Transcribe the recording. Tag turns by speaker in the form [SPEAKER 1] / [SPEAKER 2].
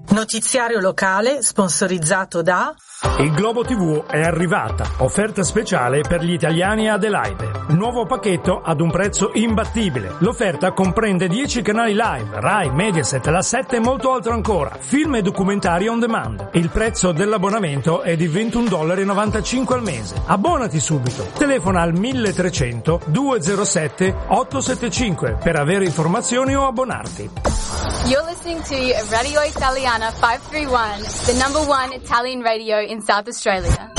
[SPEAKER 1] Notiziario locale sponsorizzato da
[SPEAKER 2] Il Globo TV è arrivata. Offerta speciale per gli italiani a Adelaide. Nuovo pacchetto ad un prezzo imbattibile. L'offerta comprende 10 canali live, Rai, Mediaset, La 7 e molto altro ancora. Film e documentari on demand. Il prezzo dell'abbonamento è di $21,95 al mese. Abbonati subito. Telefona al 1300 207 875 per avere informazioni o abbonarti.
[SPEAKER 3] You're listening to Radio Italiana 531, the number one Italian radio in South Australia.